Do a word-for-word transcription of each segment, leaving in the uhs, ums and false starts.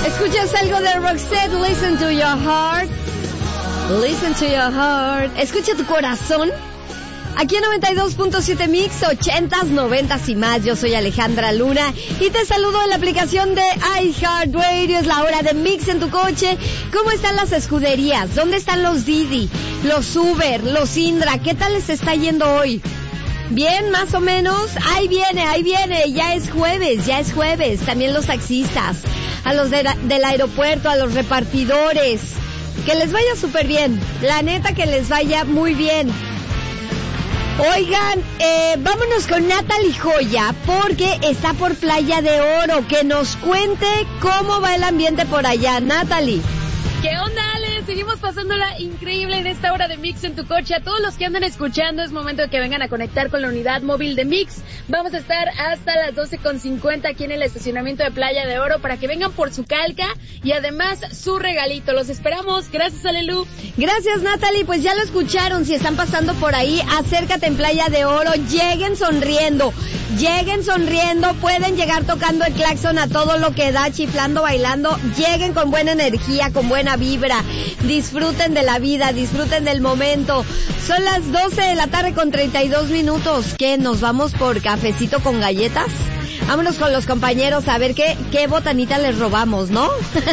Escuchas algo de Roxette, Listen to Your Heart. Listen to Your Heart. Escucha tu corazón. Aquí en noventa y dos punto siete Mix, ochentas, noventas y más. Yo soy Alejandra Luna y te saludo en la aplicación de iHeartRadio. Es la hora de Mix en tu coche. ¿Cómo están las escuderías? ¿Dónde están los Didi, los Uber, los Indra? ¿Qué tal les está yendo hoy? Bien, más o menos. Ahí viene, ahí viene. Ya es jueves, ya es jueves. También los taxistas, a los de la, del aeropuerto, a los repartidores. Que les vaya súper bien. La neta, que les vaya muy bien. Oigan, eh, vámonos con Natalie Joya, porque está por Playa de Oro. Que nos cuente cómo va el ambiente por allá. Natalie. ¿Qué onda, Ale? Seguimos pasándola increíble en esta hora de Mix en tu coche. A todos los que andan escuchando, es momento de que vengan a conectar con la unidad móvil de Mix. Vamos a estar hasta las doce con cincuenta aquí en el estacionamiento de Playa de Oro para que vengan por su calca y además su regalito. Los esperamos. Gracias, Alelu. Gracias, Natalie. Pues ya lo escucharon. Si están pasando por ahí, acércate en Playa de Oro. Lleguen sonriendo. Lleguen sonriendo. Pueden llegar tocando el claxon a todo lo que da, chiflando, bailando. Lleguen con buena energía, con buena vibra. Disfruten de la vida, disfruten del momento. Son las doce de la tarde con treinta y dos minutos. ¿Qué? ¿Nos vamos por cafecito con galletas? Vámonos con los compañeros a ver qué, qué botanita les robamos, ¿no?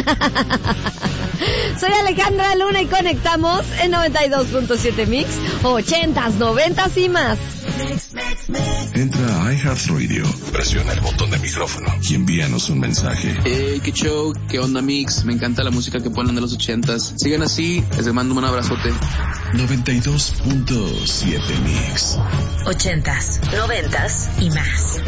Soy Alejandra Luna y conectamos en noventa y dos punto siete Mix, ochentas, noventas y más. Entra a iHeartRadio, presiona el botón de micrófono y envíanos un mensaje. Hey, qué show, qué onda, Mix. Me encanta la música que ponen de los ochentas. Sigan así, les mando un abrazote. noventa y dos punto siete Mix. Ochentas, noventas y más.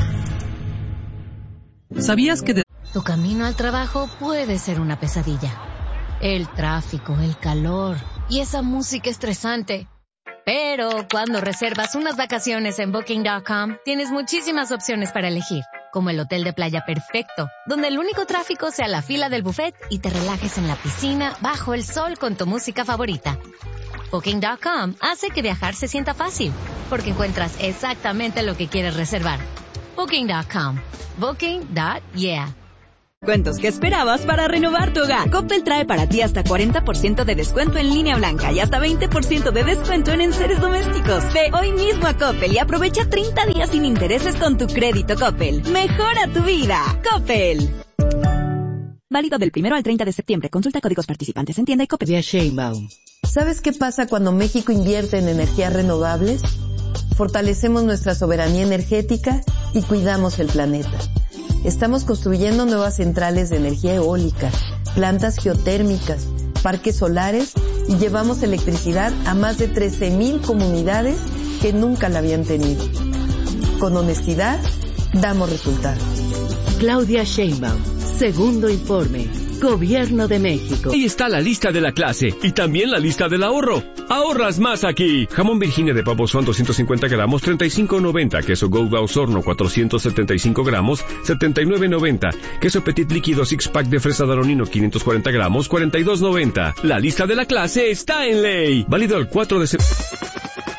¿Sabías que de... Tu camino al trabajo puede ser una pesadilla? El tráfico, el calor y esa música estresante. Pero cuando reservas unas vacaciones en Booking punto com, tienes muchísimas opciones para elegir, como el hotel de playa perfecto, donde el único tráfico sea la fila del buffet y te relajes en la piscina bajo el sol con tu música favorita. Booking punto com hace que viajar se sienta fácil, porque encuentras exactamente lo que quieres reservar. Booking punto com. Booking. Yeah. Cuentos que esperabas para renovar tu hogar. Coppel trae para ti hasta cuarenta por ciento de descuento en línea blanca y hasta veinte por ciento de descuento en enseres domésticos. Ve hoy mismo a Coppel y aprovecha treinta días sin intereses con tu crédito Coppel. Mejora tu vida. Coppel. Válido del primero al treinta de septiembre. Consulta códigos participantes en tienda y Coppel. ¿Sabes qué pasa cuando México invierte en energías renovables? Fortalecemos nuestra soberanía energética y cuidamos el planeta. Estamos construyendo nuevas centrales de energía eólica, plantas geotérmicas, parques solares y llevamos electricidad a más de trece mil comunidades que nunca la habían tenido. Con honestidad, damos resultados. Claudia Sheinbaum, segundo informe. Gobierno de México. Ahí está la lista de la clase y también la lista del ahorro. Ahorras más aquí. Jamón Virginia de pavo son doscientos cincuenta gramos, treinta y cinco noventa. Queso Gouda Osorno cuatrocientos setenta y cinco gramos, setenta y nueve noventa. Queso Petit líquido six pack de fresa Daronino quinientos cuarenta gramos, cuarenta y dos noventa. La lista de la clase está en ley. Válido el cuatro de septiembre.